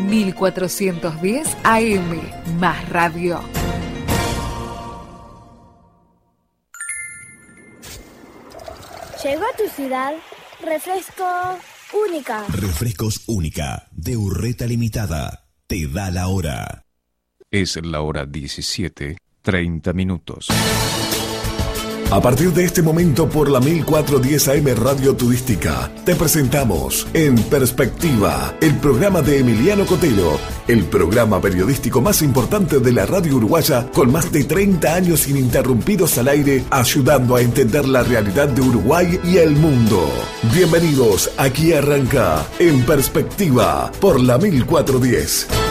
1410 AM, más radio. Llegó a tu ciudad Refresco Única. Refrescos Única, de Urreta Limitada. Te da la hora. Es la hora 17:30. A partir de este momento, por la 1410 AM Radio Turística, te presentamos En Perspectiva, el programa de Emiliano Cotelo, el programa periodístico más importante de la radio uruguaya, con más de 30 años ininterrumpidos al aire, ayudando a entender la realidad de Uruguay y el mundo. Bienvenidos, aquí arranca En Perspectiva, por la 1410.